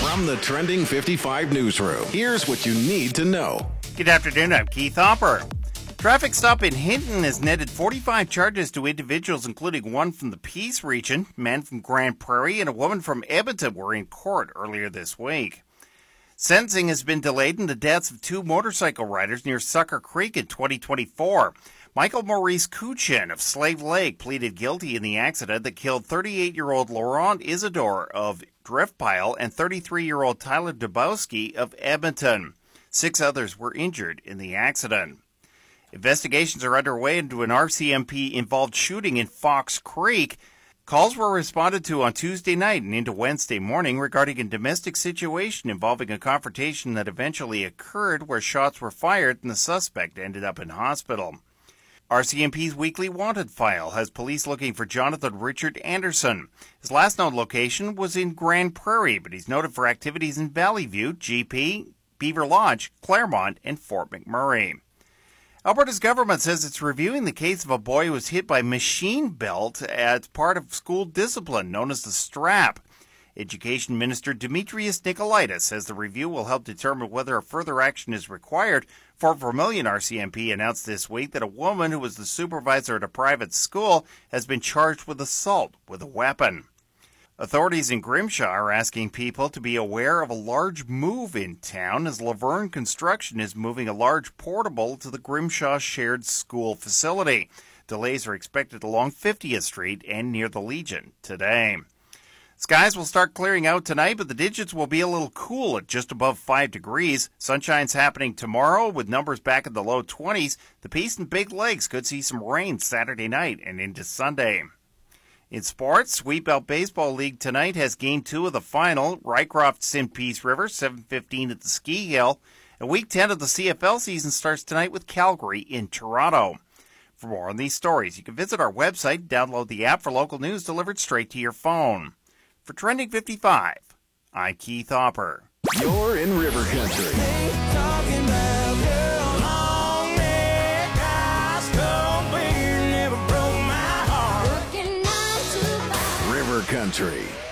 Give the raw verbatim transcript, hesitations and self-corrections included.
From the Trending fifty-five newsroom, here's what you need to know. Good afternoon, I'm Keith Hopper. Traffic stop in Hinton has netted forty-five charges to individuals, including one from the Peace region. Men from Grand Prairie and a woman from Edmonton were in court earlier this week. Sentencing has been delayed in the deaths of two motorcycle riders near Sucker Creek in twenty twenty-four. Michael Maurice Kuchen of Slave Lake pleaded guilty in the accident that killed thirty-eight-year-old Laurent Isidore of Driftpile and thirty-three-year-old Tyler Dubowski of Edmonton. Six others were injured in the accident. Investigations are underway into an R C M P-involved shooting in Fox Creek. Calls were responded to on Tuesday night and into Wednesday morning regarding a domestic situation involving a confrontation that eventually occurred where shots were fired and the suspect ended up in hospital. R C M P's weekly wanted file has police looking for Jonathan Richard Anderson. His last known location was in Grand Prairie, but he's noted for activities in Valley View, G P, Beaver Lodge, Claremont, and Fort McMurray. Alberta's government says it's reviewing the case of a boy who was hit by machine belt as part of school discipline known as the strap. Education Minister Demetrius Nicolaitis says the review will help determine whether a further action is required. Fort Vermilion R C M P announced this week that a woman who was the supervisor at a private school has been charged with assault with a weapon. Authorities in Grimshaw are asking people to be aware of a large move in town as Laverne Construction is moving a large portable to the Grimshaw Shared School facility. Delays are expected along fiftieth Street and near the Legion today. Skies will start clearing out tonight, but the digits will be a little cool at just above five degrees. Sunshine's happening tomorrow with numbers back in the low twenties. The Peace and Big Lakes could see some rain Saturday night and into Sunday. In sports, Sweet Belt Baseball League tonight has game two of the final. Rycroft's in Peace River, seven fifteen at the Ski Hill. And week ten of the C F L season starts tonight with Calgary in Toronto. For more on these stories, you can visit our website, download the app for local news delivered straight to your phone. For Trending fifty-five, I'm Keith Hopper. You're in River Country. River Country.